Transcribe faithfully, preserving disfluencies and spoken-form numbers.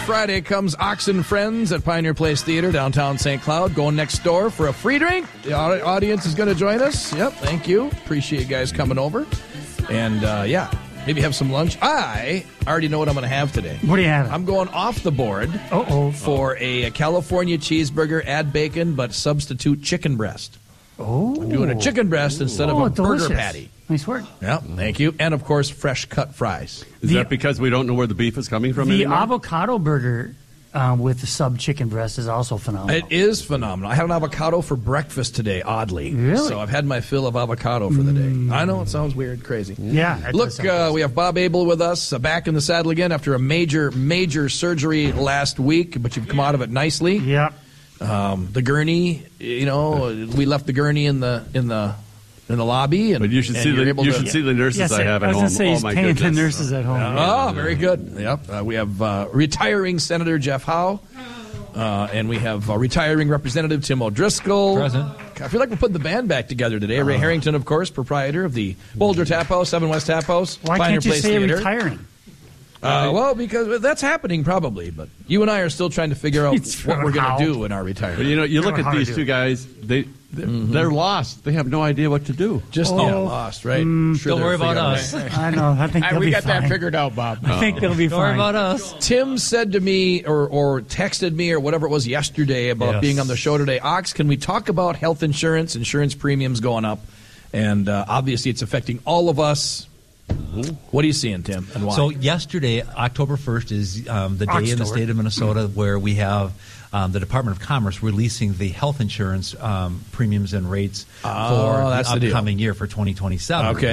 Friday comes Oxen Friends at Pioneer Place Theater, downtown Saint Cloud. Going next door for a free drink. The audience is going to join us. Yep, thank you. Appreciate you guys coming over. And, uh, yeah, maybe have some lunch. I already know what I'm going to have today. What do you have? I'm going off the board Uh-oh. for a California cheeseburger, add bacon, but substitute chicken breast. Oh. I'm doing a chicken breast instead Oh, of a delicious. burger patty. Nice work. Yeah, thank you. And, of course, fresh cut fries. Is The- that because we don't know where the beef is coming from The anymore? avocado burger um, with the sub chicken breast is also phenomenal. It is phenomenal. I had an avocado for breakfast today, oddly. Really? So I've had my fill of avocado for the day. I know, it sounds weird, crazy. Yeah. that does Look, sound uh, awesome. we have Bob Abel with us, uh, back in the saddle again after a major, major surgery last week, but you've come out of it nicely. Yeah. Um, the gurney, you know, we left the gurney in the in the in the lobby, and But you should and see you're the able you to, should see the nurses Yes, I have I at was home. going to say Oh he's my paying goodness. the nurses at home. Oh, very good. Yep. Uh, we have uh, retiring Senator Jeff Howe, uh, and we have uh, retiring Representative Tim O'Driscoll. Present. I feel like we're putting the band back together today. Ray Harrington, of course, proprietor of the Boulder Tap House, Seven West Tap House, Why Pioneer can't you Place say Theater. retiring? Uh, well, because that's happening probably, but you and I are still trying to figure out It's what we're going how. to do in our But retirement. you know, you look How at to these do two it. guys. They they're, they're lost. They have no idea what to do. Just Oh. yeah, lost, right? Sure Don't they'll worry about figure out us. a way. I know. I think they'll we be got fine. that figured out, Bob. I think they'll be Don't worry fine. about us. Tim said to me, or, or texted me, or whatever it was yesterday about Yes. being on the show today, Ox, can we talk about health insurance, insurance premiums going up? And uh, obviously it's affecting all of us. What are you seeing, Tim, and why? So yesterday, October first, is um, the day in the Oxtober. state of Minnesota where we have um, the Department of Commerce releasing the health insurance um, premiums and rates Oh, for that's the the deal. upcoming year for twenty twenty-seven. Okay.